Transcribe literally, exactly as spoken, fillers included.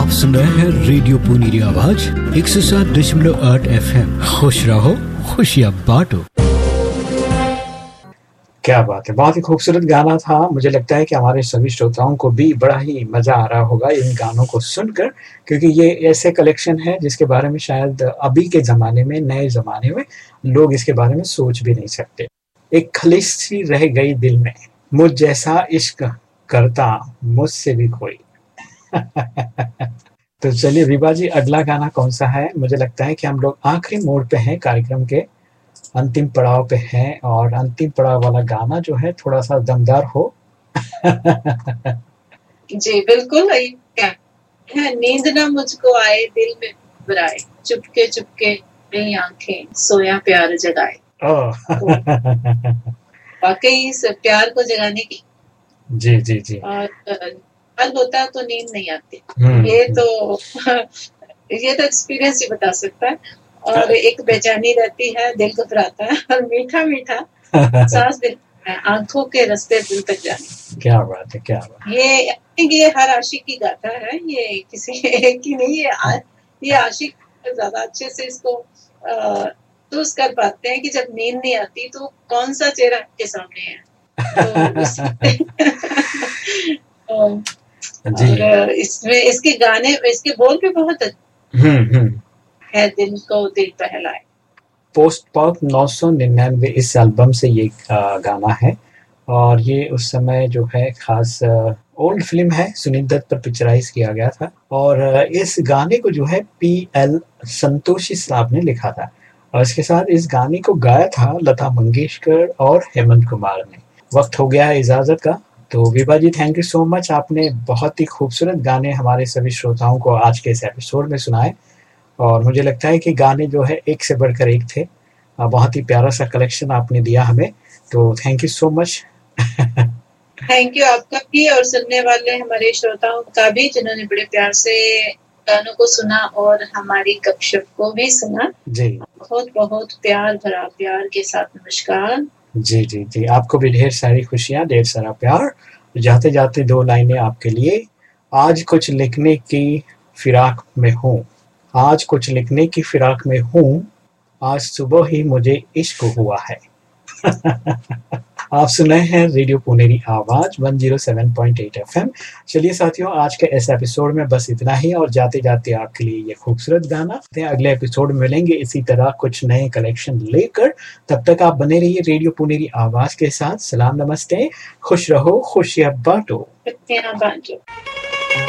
आप सुन रहे हैं रेडियो पुनेरी आवाज एक सौ सात दशमलव आठ एफ एम। खुश रहो, खुशियाँ बांटो। क्या बात है, बहुत ही खूबसूरत गाना था। मुझे लगता है कि हमारे सभी श्रोताओं को भी बड़ा ही मजा आ रहा होगा इन गानों को सुनकर, क्योंकि ये ऐसे कलेक्शन है जिसके बारे में शायद अभी के ज़माने में, नए ज़माने में लोग इसके बारे में सोच भी नहीं सकते। एक खलिश सी रह गई दिल में, मुझ जैसा इश्क करता मुझसे भी कोई। तो चलिए विभा जी, अगला गाना कौन सा है? मुझे लगता है कि हम लोग आखिरी मोड़ पे हैं, कार्यक्रम के अंतिम पड़ाव पे हैं, और अंतिम पड़ाव वाला गाना जो है थोड़ा सा दमदार हो। जी बिल्कुल। क्या है, नींद ना मुझको आए, दिल में घबराए, चुपके चुपके मेरी आंखें सोया प्यार जगाए। तो वाकई इस प्यार को जगाने की जी जी जी और हल होता तो नींद नहीं आती। ये तो ये तो एक्सपीरियंस ही बता सकता है। और एक बेचैनी रहती है, दिल घबराता है, और मीठा मीठा सांस दिल आंखों के रास्ते दिल तक जाने। क्या बात है, क्या बात। ये ये हर आशिक की गाथा है, ये किसी एक की नहीं है। आ, ये आशिक ज्यादा अच्छे से इसको महसूस कर पाते हैं कि जब नींद नहीं आती तो कौन सा चेहरा के सामने है। तो और इसमें इसके गाने, इसके बोल भी बहुत हम्म है, दिल को दिल बहलाए। पोस्ट पॉप नौ सौ निन्यानवे इस एल्बम से ये गाना है, और ये उस समय जो है खास ओल्ड फिल्म है, सुनील दत्त पर पिक्चराइज किया गया था। और इस गाने को जो है पी एल संतोषी साहब ने लिखा था, और इसके साथ इस गाने को गाया था लता मंगेशकर और हेमंत कुमार ने। वक्त हो गया है इजाजत का। तो विभा जी, थैंक यू सो मच। आपने बहुत ही खूबसूरत गाने हमारे सभी श्रोताओं को आज के इस एपिसोड में सुनाए, और मुझे लगता है कि गाने जो है एक से बढ़कर एक थे। बहुत ही प्यारा सा कलेक्शन आपने दिया हमें, तो thank you so much. Thank you आपका भी, और सुनने वाले हमारे श्रोताओं का भी, जिन्होंने बड़े प्यार से गानों को सुना और हमारी गपशप को भी सुना। जी, बहुत बहुत प्यार भरा प्यार के साथ नमस्कार। जी जी जी, आपको भी ढेर सारी खुशियाँ, ढेर सारा प्यार। जाते जाते दो लाइनें आपके लिए। आज कुछ लिखने की फिराक में हूँ, आज कुछ लिखने की फिराक में हूँ, आज सुबह ही मुझे इश्क हुआ है। आप सुन रहे हैं रेडियो पुनेरी आवाज एक सौ सात पॉइंट आठ एफएम। चलिए साथियों, आज के इस एपिसोड में बस इतना ही, और जाते जाते आपके लिए ये खूबसूरत गाना। अगले एपिसोड में मिलेंगे इसी तरह कुछ नए कलेक्शन लेकर। तब तक आप बने रहिए रेडियो पुनेरी आवाज के साथ। सलाम, नमस्ते, खुश रहो, खुशियां बांटो। बांटो।